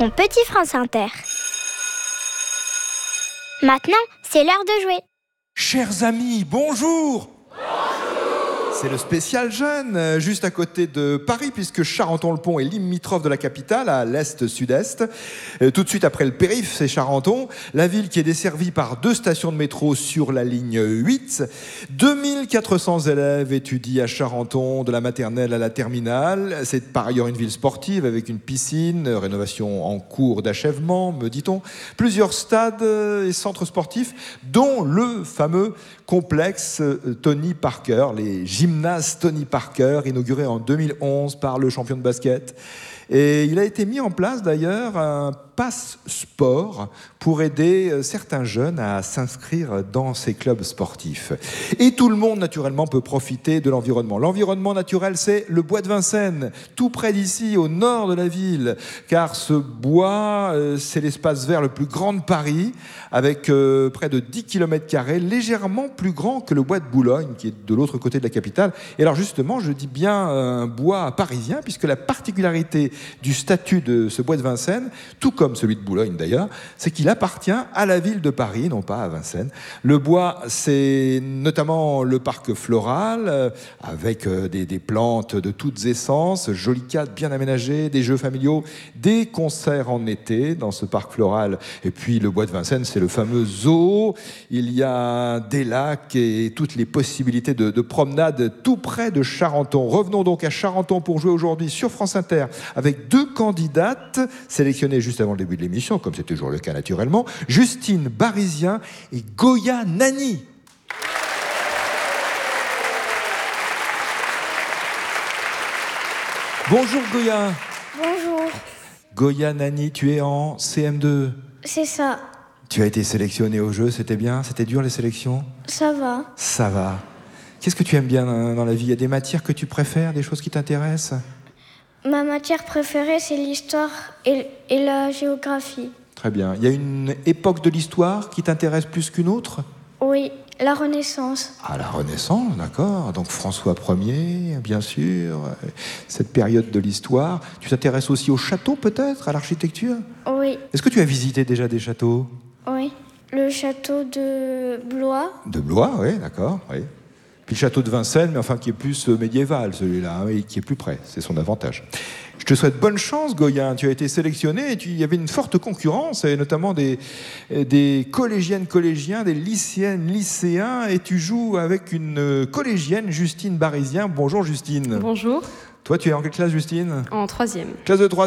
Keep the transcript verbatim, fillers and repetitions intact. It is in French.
Mon petit France Inter. Maintenant, c'est l'heure de jouer. Chers amis, bonjour. C'est le spécial jeune, juste à côté de Paris, puisque Charenton-le-Pont est limitrophe de la capitale, à l'est-sud-est. Tout de suite après le périph', c'est Charenton, la ville qui est desservie par deux stations de métro sur la ligne huit. deux mille quatre cents élèves étudient à Charenton, de la maternelle à la terminale. C'est par ailleurs une ville sportive avec une piscine, rénovation en cours d'achèvement, me dit-on. Plusieurs stades et centres sportifs, dont le fameux complexe Tony Parker, les gymnases Tony Parker, inauguré en deux mille onze par le champion de basket. Et il a été mis en place d'ailleurs un passe sport pour aider certains jeunes à s'inscrire dans ces clubs sportifs. Et tout le monde naturellement peut profiter de l'environnement. L'environnement naturel, c'est le bois de Vincennes, tout près d'ici, au nord de la ville, car ce bois, c'est l'espace vert le plus grand de Paris, avec euh, près de dix kilomètres carrés, légèrement plus grand que le bois de Boulogne, qui est de l'autre côté de la capitale. Et alors justement, je dis bien un bois parisien, puisque la particularité du statut de ce bois de Vincennes, tout comme celui de Boulogne d'ailleurs, c'est qu'il appartient à la ville de Paris, non pas à Vincennes. Le bois, c'est notamment le parc floral, euh, avec euh, des, des plantes de toutes essences, joli cadre bien aménagé, des jeux familiaux, des concerts en été dans ce parc floral. Et puis le bois de Vincennes, c'est le fameux zoo. Il y a des lacs et toutes les possibilités de, de promenade tout près de Charenton. Revenons donc à Charenton pour jouer aujourd'hui sur France Inter avec deux candidates sélectionnées juste avant le début de l'émission, comme c'est toujours le cas naturellement, Justine Barizien et Goya Nani. Bonjour Goya. Bonjour. Goya Nani, tu es en C M deux. C'est ça. Tu as été sélectionnée au jeu, c'était bien? C'était dur les sélections? Ça va. Ça va. Qu'est-ce que tu aimes bien dans la vie? Il y a des matières que tu préfères, des choses qui t'intéressent? Ma matière préférée, c'est l'histoire et, et la géographie. Très bien. Il y a une époque de l'histoire qui t'intéresse plus qu'une autre? Oui, la Renaissance. Ah, la Renaissance, d'accord. Donc François Ier, bien sûr. Cette période de l'histoire. Tu t'intéresses aussi au château, peut-être, à l'architecture? Oui. Est-ce que tu as visité déjà des châteaux? Oui. Le château de Blois. De Blois, oui, d'accord, oui. Puis le château de Vincennes, mais enfin qui est plus médiéval, celui-là, hein, et qui est plus près, c'est son avantage. Je te souhaite bonne chance, Goya. Tu as été sélectionné et tu, il y avait une forte concurrence, et notamment des, des collégiennes, collégiens, des lycéennes, lycéens, et tu joues avec une collégienne, Justine Barizien. Bonjour Justine. Bonjour. Toi, tu es en quelle classe, Justine? En troisième. Classe de troisième.